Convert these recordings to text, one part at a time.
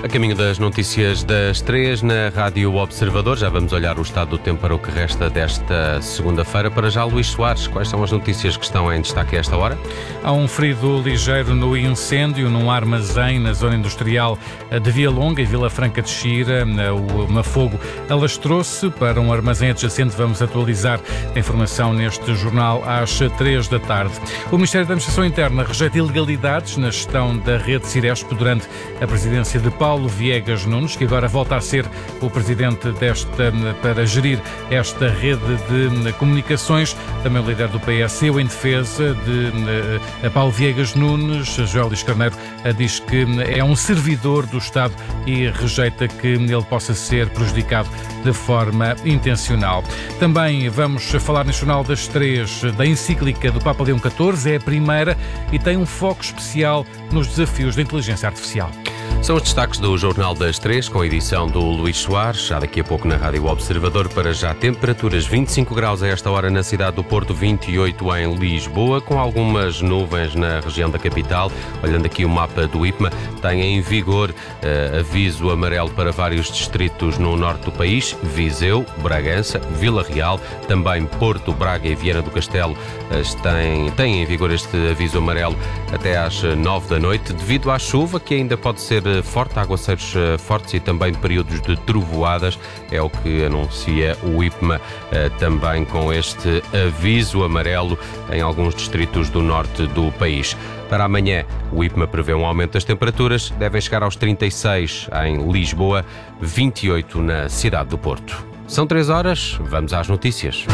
A caminho das notícias das 3 na Rádio Observador, já vamos olhar o estado do tempo para o que resta desta segunda-feira. Para já, Luís Soares, quais são as notícias que estão em destaque a esta hora? Há um ferido ligeiro no incêndio num armazém na zona industrial de Via Longa e Vila Franca de Xira. O fogo alastrou-se para um armazém adjacente. Vamos atualizar a informação neste jornal às 3 da tarde. O Ministério da Administração Interna rejeita ilegalidades na gestão da rede Ciresp durante a presidência de Paulo Viegas Nunes, que agora volta a ser o presidente para gerir esta rede de comunicações. Também o líder do PS, em defesa de Paulo Viegas Nunes, José Luís Carneiro, diz que é um servidor do Estado e rejeita que ele possa ser prejudicado de forma intencional. Também vamos falar no Jornal das 3 da encíclica do Papa Leão XIV, é a primeira e tem um foco especial nos desafios da inteligência artificial. São os destaques do Jornal das 3, com a edição do Luís Soares, já daqui a pouco na Rádio Observador. Para já, temperaturas 25 graus a esta hora na cidade do Porto, 28 em Lisboa, com algumas nuvens na região da capital. Olhando aqui o mapa do IPMA, tem em vigor aviso amarelo para vários distritos no norte do país: Viseu, Bragança, Vila Real, também Porto, Braga e Viana do Castelo têm em vigor este aviso amarelo até às 9 da noite, devido à chuva que ainda pode ser forte, aguaceiros fortes e também períodos de trovoadas. É o que anuncia o IPMA também com este aviso amarelo em alguns distritos do norte do país. Para amanhã, o IPMA prevê um aumento das temperaturas, devem chegar aos 36 em Lisboa, 28 na cidade do Porto. São 3 horas, vamos às notícias.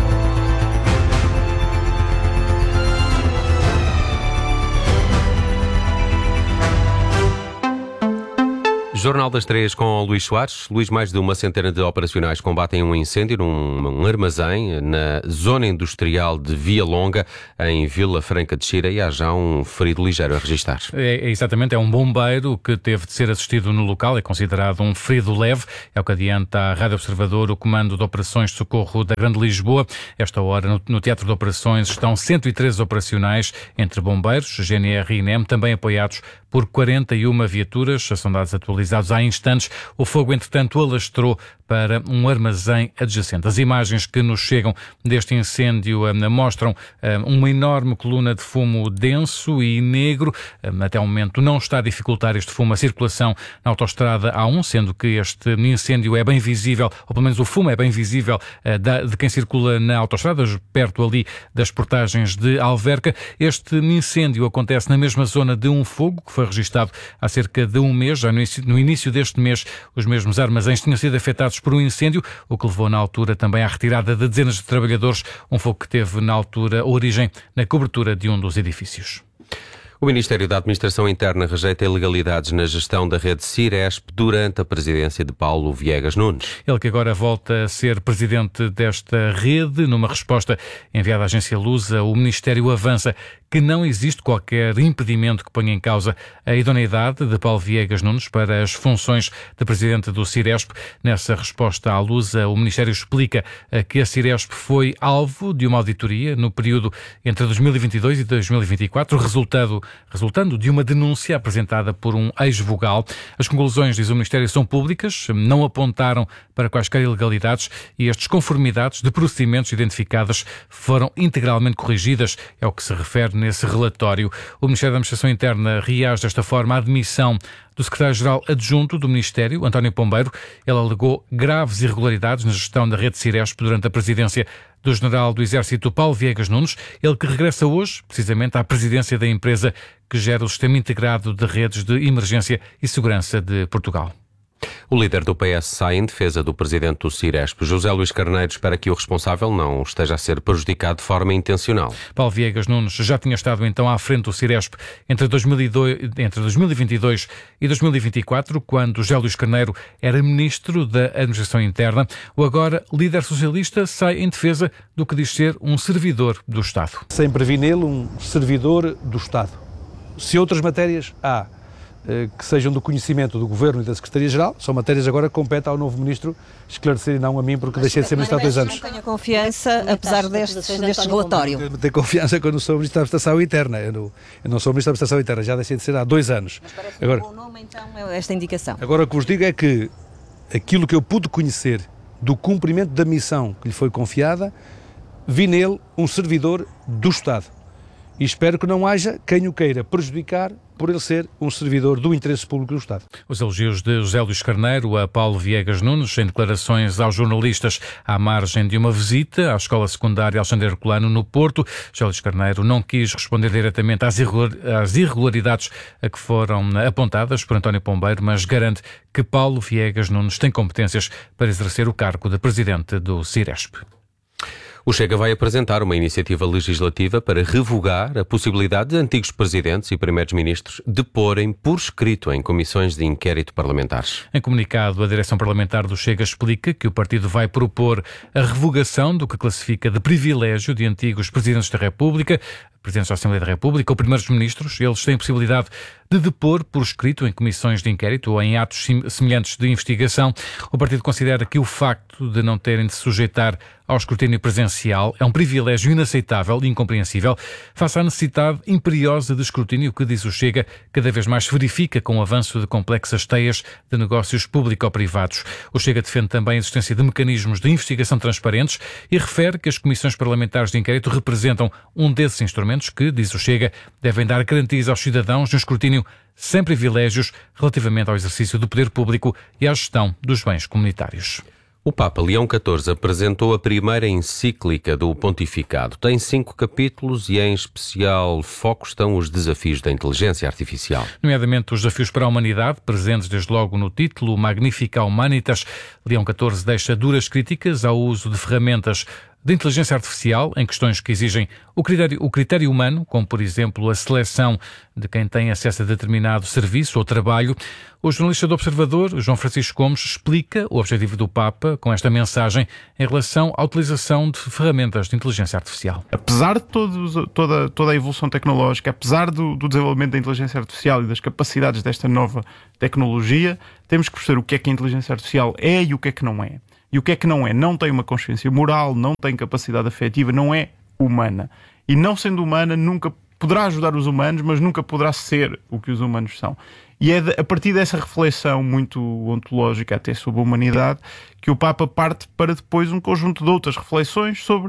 Jornal das 3 com o Luís Soares. Luís, mais de uma centena de operacionais combatem um incêndio num armazém na zona industrial de Via Longa, em Vila Franca de Xira, e há já um ferido ligeiro a registrar. Exatamente, é um bombeiro que teve de ser assistido no local, é considerado um ferido leve, é o que adianta a Rádio Observador, o Comando de Operações de Socorro da Grande Lisboa. Esta hora, no Teatro de Operações, estão 113 operacionais, entre bombeiros, GNR e INEM, também apoiados por 41 viaturas. São dados atualizados há instantes. O fogo, entretanto, alastrou para um armazém adjacente. As imagens que nos chegam deste incêndio mostram uma enorme coluna de fumo denso e negro. Até o momento não está a dificultar este fumo a circulação na autoestrada A1, sendo que este incêndio é bem visível, ou pelo menos o fumo é bem visível de quem circula na autoestrada, perto ali das portagens de Alverca. Este incêndio acontece na mesma zona de um fogo que foi registado há cerca de um mês. Já no início deste mês, os mesmos armazéns tinham sido afetados por um incêndio, o que levou na altura também à retirada de dezenas de trabalhadores, um fogo que teve na altura origem na cobertura de um dos edifícios. O Ministério da Administração Interna rejeita ilegalidades na gestão da rede Ciresp durante a presidência de Paulo Viegas Nunes. Ele que agora volta a ser presidente desta rede. Numa resposta enviada à agência Lusa, o Ministério avança que não existe qualquer impedimento que ponha em causa a idoneidade de Paulo Viegas Nunes para as funções de presidente do Ciresp. Nessa resposta à Lusa, o Ministério explica que a Ciresp foi alvo de uma auditoria no período entre 2022 e 2024, resultando de uma denúncia apresentada por um ex-vogal. As conclusões, diz o Ministério, são públicas, não apontaram para quaisquer ilegalidades e as desconformidades de procedimentos identificadas foram integralmente corrigidas, é o que se refere nesse relatório. O Ministério da Administração Interna reage desta forma à admissão do secretário-geral adjunto do Ministério, António Pombeiro. Ele alegou graves irregularidades na gestão da rede Ciresp durante a presidência do general do Exército Paulo Viegas Nunes, ele que regressa hoje, precisamente, à presidência da empresa que gera o Sistema Integrado de Redes de Emergência e Segurança de Portugal. O líder do PS sai em defesa do presidente do Ciresp. José Luís Carneiro espera que o responsável não esteja a ser prejudicado de forma intencional. Paulo Viegas Nunes já tinha estado então à frente do Ciresp entre 2022 e 2024, quando José Luís Carneiro era ministro da Administração Interna. O agora líder socialista sai em defesa do que diz ser um servidor do Estado. Sem previ nele um servidor do Estado. Se outras matérias há que sejam do conhecimento do Governo e da Secretaria-Geral. São matérias agora que compete ao novo Ministro esclarecer e não a mim, porque deixei de ser Ministro há 2 anos. Não tenho confiança, apesar deste relatório. Eu tenho confiança quando sou Ministro da Administração Interna. Eu não sou Ministro da Administração Interna, já deixei de ser há 2 anos. Mas parece um bom nome, então, esta indicação. Agora, o que vos digo é que aquilo que eu pude conhecer do cumprimento da missão que lhe foi confiada, vi nele um servidor do Estado. E espero que não haja quem o queira prejudicar por ele ser um servidor do interesse público do Estado. Os elogios de José Luís Carneiro a Paulo Viegas Nunes em declarações aos jornalistas à margem de uma visita à escola secundária Alexandre Herculano no Porto. José Luís Carneiro não quis responder diretamente às irregularidades a que foram apontadas por António Pombeiro, mas garante que Paulo Viegas Nunes tem competências para exercer o cargo de presidente do Ciresp. O Chega vai apresentar uma iniciativa legislativa para revogar a possibilidade de antigos presidentes e primeiros-ministros deporem por escrito em comissões de inquérito parlamentares. Em comunicado, a direção parlamentar do Chega explica que o partido vai propor a revogação do que classifica de privilégio de antigos presidentes da República, presidentes da Assembleia da República ou primeiros-ministros. Eles têm possibilidade de depor por escrito em comissões de inquérito ou em atos semelhantes de investigação. O partido considera que o facto de não terem de se sujeitar ao escrutínio presencial é um privilégio inaceitável e incompreensível face à necessidade imperiosa de escrutínio que, diz o Chega, cada vez mais se verifica com o avanço de complexas teias de negócios público-privados. O Chega defende também a existência de mecanismos de investigação transparentes e refere que as comissões parlamentares de inquérito representam um desses instrumentos que, diz o Chega, devem dar garantias aos cidadãos de um escrutínio sem privilégios relativamente ao exercício do poder público e à gestão dos bens comunitários. O Papa Leão XIV apresentou a primeira encíclica do pontificado. Tem 5 capítulos e, em especial, foco estão os desafios da inteligência artificial. Nomeadamente os desafios para a humanidade, presentes desde logo no título Magnificat Humanitas. Leão XIV deixa duras críticas ao uso de ferramentas de inteligência artificial em questões que exigem o critério humano, como, por exemplo, a seleção de quem tem acesso a determinado serviço ou trabalho. O jornalista do Observador, João Francisco Gomes, explica o objetivo do Papa com esta mensagem em relação à utilização de ferramentas de inteligência artificial. Apesar de toda a evolução tecnológica, apesar do desenvolvimento da inteligência artificial e das capacidades desta nova tecnologia, temos que perceber o que é que a inteligência artificial é e o que é que não é. E o que é que não é? Não tem uma consciência moral, não tem capacidade afetiva, não é humana. E não sendo humana, nunca poderá ajudar os humanos, mas nunca poderá ser o que os humanos são. E é a partir dessa reflexão muito ontológica até sobre a humanidade que o Papa parte para depois um conjunto de outras reflexões sobre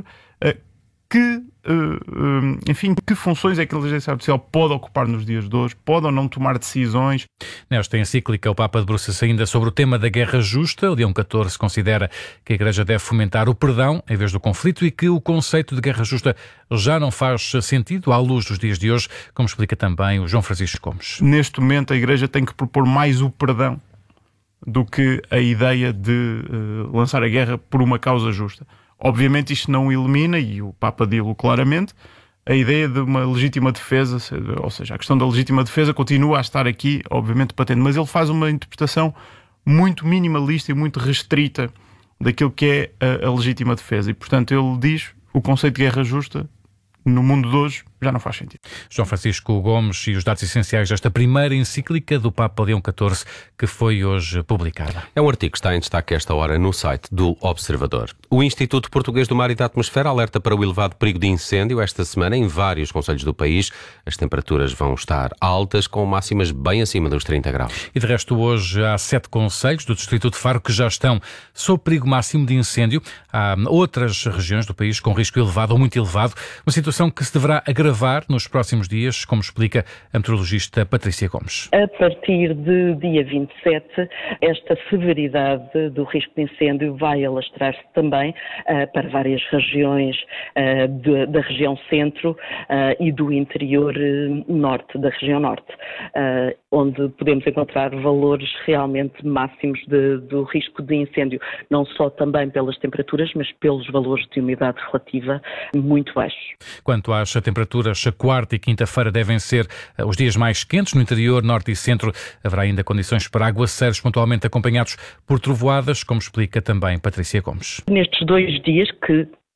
que funções é que a inteligência artificial pode ocupar nos dias de hoje, pode ou não tomar decisões. Nesta encíclica, o Papa debruça-se ainda sobre o tema da guerra justa. Leão XIV considera que a Igreja deve fomentar o perdão em vez do conflito e que o conceito de guerra justa já não faz sentido à luz dos dias de hoje, como explica também o João Francisco Gomes. Neste momento, a Igreja tem que propor mais o perdão do que a ideia de lançar a guerra por uma causa justa. Obviamente isto não elimina, e o Papa diz-o claramente, a ideia de uma legítima defesa, ou seja, a questão da legítima defesa continua a estar aqui, obviamente, patente, mas ele faz uma interpretação muito minimalista e muito restrita daquilo que é a legítima defesa. E, portanto, ele diz o conceito de guerra justa, no mundo de hoje, já não faz sentido. João Francisco Gomes e os dados essenciais desta primeira encíclica do Papa Leão XIV, que foi hoje publicada. É um artigo que está em destaque esta hora no site do Observador. O Instituto Português do Mar e da Atmosfera alerta para o elevado perigo de incêndio esta semana em vários concelhos do país. As temperaturas vão estar altas, com máximas bem acima dos 30 graus. E de resto, hoje há 7 concelhos do Distrito de Faro que já estão sob perigo máximo de incêndio. Há outras regiões do país com risco elevado ou muito elevado. Uma situação que se deverá agravar nos próximos dias, como explica a meteorologista Patrícia Gomes. A partir de dia 27, esta severidade do risco de incêndio vai alastrar-se também para várias regiões da região centro e do interior norte, da região norte, onde podemos encontrar valores realmente máximos do risco de incêndio, não só também pelas temperaturas, mas pelos valores de umidade relativa muito baixos. Quanto às temperaturas, a quarta e quinta-feira devem ser os dias mais quentes. No interior, norte e centro haverá ainda condições para aguaceiros pontualmente acompanhados por trovoadas, como explica também Patrícia Gomes. Nestes 2 dias, que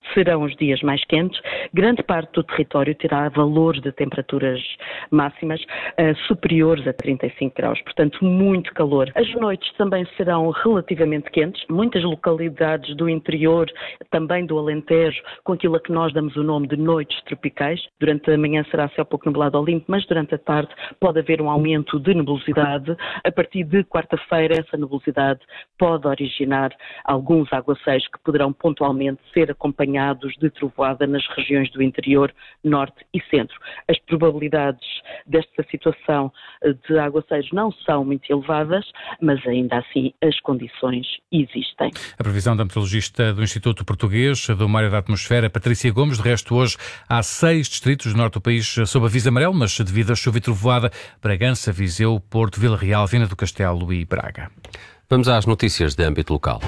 serão os dias mais quentes. Grande parte do território terá valores de temperaturas máximas superiores a 35 graus, portanto muito calor. As noites também serão relativamente quentes, muitas localidades do interior, também do Alentejo, com aquilo a que nós damos o nome de noites tropicais. Durante a manhã será céu pouco nublado ao limpo, mas durante a tarde pode haver um aumento de nebulosidade. A partir de quarta-feira, essa nebulosidade pode originar alguns aguaceiros que poderão pontualmente ser acompanhados de trovoada nas regiões do interior, norte e centro. As probabilidades desta situação de aguaceiros não são muito elevadas, mas ainda assim as condições existem. A previsão da meteorologista do Instituto Português do Mar e da Atmosfera, Patrícia Gomes. De resto, hoje há 6 distritos do norte do país sob aviso amarelo, mas devido à chuva e trovoada: Bragança, Viseu, Porto, Vila Real, Viana do Castelo e Braga. Vamos às notícias de âmbito local.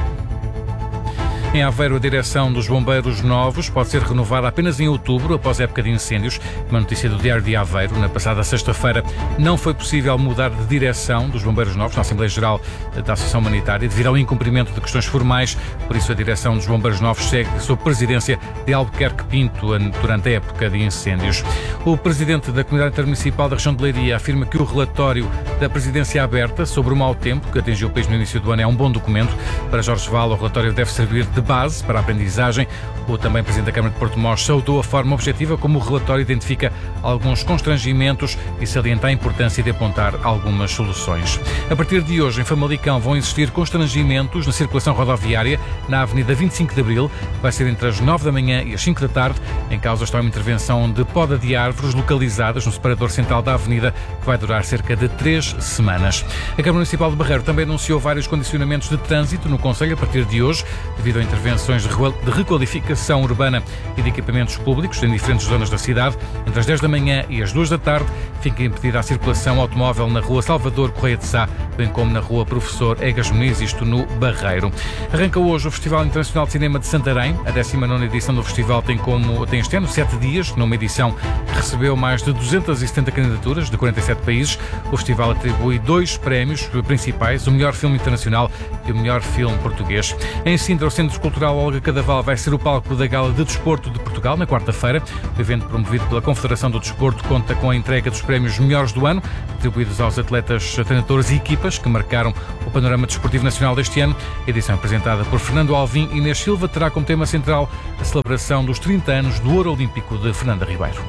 Em Aveiro, a direção dos bombeiros novos pode ser renovada apenas em outubro, após a época de incêndios. Uma notícia do Diário de Aveiro. Na passada sexta-feira não foi possível mudar de direção dos bombeiros novos na Assembleia Geral da Associação Humanitária devido ao incumprimento de questões formais. Por isso, a direção dos bombeiros novos segue sob presidência de Albuquerque Pinto durante a época de incêndios. O presidente da Comunidade Intermunicipal da região de Leiria afirma que o relatório da presidência aberta sobre o mau tempo que atingiu o país no início do ano é um bom documento. Para Jorge Val, o relatório deve servir de base para a aprendizagem. O também presidente da Câmara de Porto Mós saudou a forma objetiva como o relatório identifica alguns constrangimentos e salienta a importância de apontar algumas soluções. A partir de hoje, em Famalicão, vão existir constrangimentos na circulação rodoviária na Avenida 25 de Abril. Vai ser entre as 9 da manhã e as 5 da tarde. Em causa está uma intervenção de poda de árvores localizadas no separador central da avenida, que vai durar cerca de 3 semanas. A Câmara Municipal de Barreiro também anunciou vários condicionamentos de trânsito no concelho a partir de hoje, devido a intervenções de requalificação urbana e de equipamentos públicos em diferentes zonas da cidade. Entre as 10 da manhã e as 2 da tarde fica impedida a circulação automóvel na Rua Salvador Correia de Sá, bem como na Rua Professor Egas Muniz, isto no Barreiro. Arranca hoje o Festival Internacional de Cinema de Santarém. A 19ª edição do festival tem este ano 7 dias, numa edição que recebeu mais de 270 candidaturas de 47 países. O festival atribui 2 prémios principais, o melhor filme internacional e o melhor filme português. Em Sintra, o Centro Cultural Olga Cadaval vai ser o palco da Gala de Desporto de Portugal na quarta-feira. O evento, promovido pela Confederação do Desporto, conta com a entrega dos prémios melhores do ano, atribuídos aos atletas, treinadores e equipas que marcaram o panorama desportivo nacional deste ano. A edição apresentada por Fernando Alvim e Inês Silva terá como tema central a celebração dos 30 anos do Ouro Olímpico de Fernanda Ribeiro.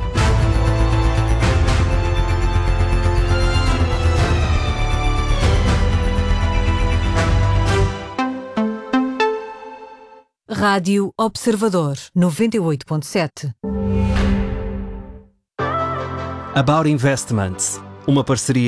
Rádio Observador 98.7. About Investments, uma parceria